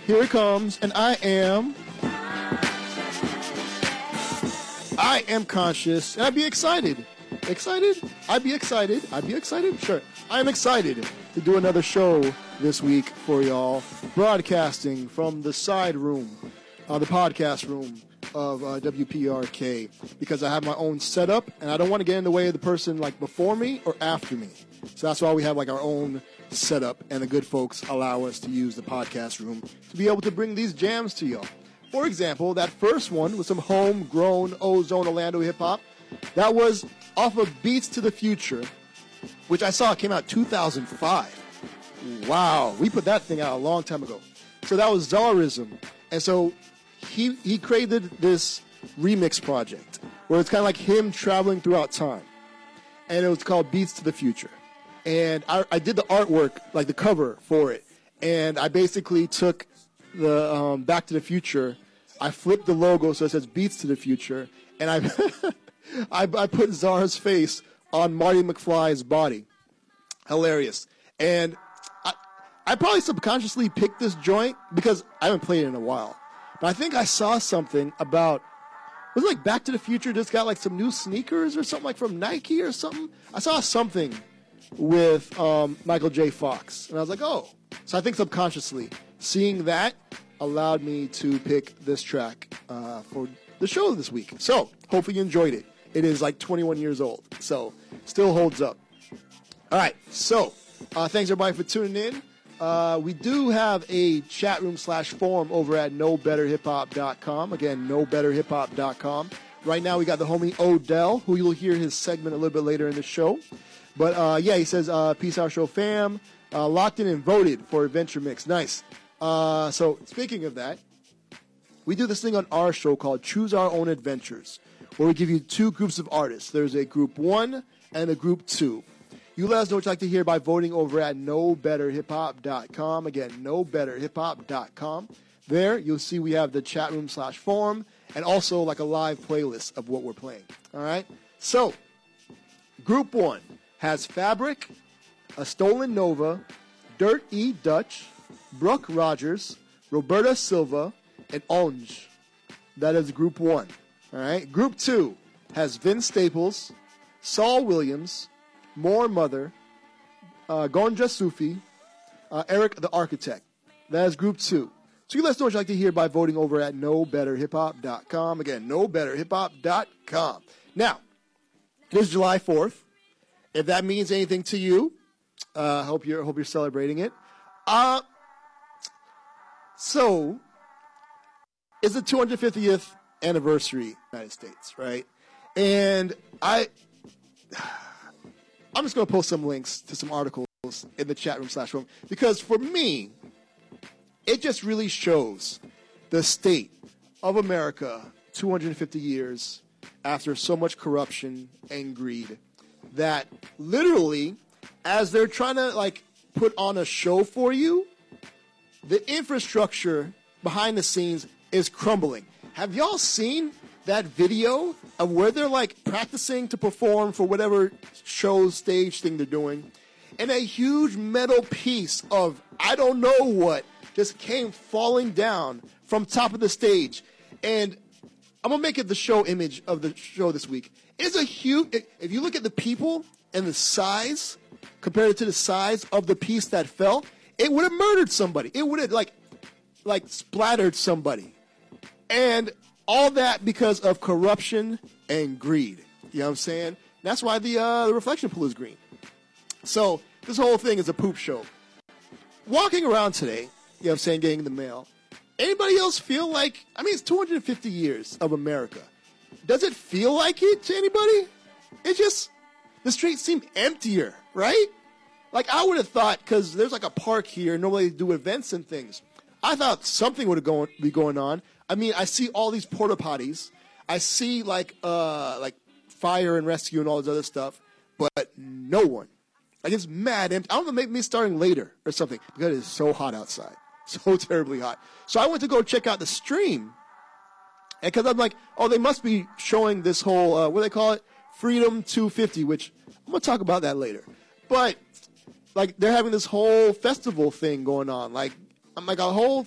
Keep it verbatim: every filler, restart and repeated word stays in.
Here it comes, and I am... I am conscious, and I'd be excited. Excited? I'd be excited. I'd be excited? Sure. I'm excited to do another show this week for y'all, broadcasting from the side room, uh, the podcast room of uh, W P R K, because I have my own setup, and I don't want to get in the way of the person like before me or after me. So that's why we have like our own setup, and the good folks allow us to use the podcast room to be able to bring these jams to y'all. For example, that first one was some homegrown Ozone Orlando hip-hop. That was off of Beats to the Future, which I saw came out two thousand five. Wow, we put that thing out a long time ago. So that was Zarism. And so he he created this remix project where it's kind of like him traveling throughout time. And it was called Beats to the Future. And I, I did the artwork, like the cover for it. And I basically took the um, Back to the Future. I flipped the logo so it says Beats to the Future. And I... I, I put Czar's face on Marty McFly's body. Hilarious. And I, I probably subconsciously picked this joint because I haven't played it in a while. But I think I saw something about, was it like Back to the Future just got like some new sneakers or something like from Nike or something? I saw something with um, Michael J. Fox. And I was like, oh. So I think subconsciously seeing that allowed me to pick this track uh, for the show this week. So hopefully you enjoyed it. It is like twenty-one years old, so still holds up. All right, so uh, thanks everybody for tuning in. Uh, we do have a chat room slash forum over at no better hip hop dot com. Again, no better hip hop dot com. Right now we got the homie Odell, who you'll hear his segment a little bit later in the show. But uh, yeah, he says, uh, peace out show fam. Uh, locked in and voted for Adventure Mix. Nice. Uh, so speaking of that, we do this thing on our show called Choose Our Own Adventures, where we give you two groups of artists. There's a group one and a group two. You let us know what you'd like to hear by voting over at no better hip hop dot com. Again, no better hip hop dot com. There, you'll see we have the chat room slash forum and also like a live playlist of what we're playing. All right? So, group one has Fabric, A Stolen Nova, Dirt E. Dutch, Brooke Rogers, Roberta Silva, and Onge. That is group one. All right. Group two has Vince Staples, Saul Williams, More Mother, uh, Gonja Sufi, uh, Eric the Architect. That is group two. So you let us know what you'd like to hear by voting over at no better hip hop dot com. Again, no better hip hop dot com. Now, it is July fourth. If that means anything to you, I uh, hope you're hope you're celebrating it. Uh, so, it's the two hundred fiftieth anniversary of the United States, right? And I, I'm just going to post some links to some articles in the chat room slash room, because for me, it just really shows the state of America two hundred fifty years after so much corruption and greed that literally, as they're trying to like put on a show for you, the infrastructure behind the scenes is crumbling. Have y'all seen that video of where they're like practicing to perform for whatever show stage thing they're doing? And a huge metal piece of I don't know what just came falling down from top of the stage. And I'm going to make it the show image of the show this week. It's a huge, if you look at the people and the size, compared to the size of the piece that fell, it would have murdered somebody. It would have like, like splattered somebody. And all that because of corruption and greed. You know what I'm saying? That's why the, uh, the reflection pool is green. So this whole thing is a poop show. Walking around today, you know what I'm saying, getting the mail. Anybody else feel like, I mean, it's two hundred fifty years of America. Does it feel like it to anybody? It just, the streets seem emptier, right? Like I would have thought, because there's like a park here, normally they do events and things. I thought something would have go, be going on. I mean, I see all these porta potties. I see like uh, like fire and rescue and all this other stuff, but no one. Like it's mad empty. I don't know, maybe me starting later or something because it's so hot outside, so terribly hot. So I went to go check out the stream, and because I'm like, oh, they must be showing this whole uh, what do they call it, Freedom two fifty, which I'm gonna talk about that later. But like they're having this whole festival thing going on, like I'm like a whole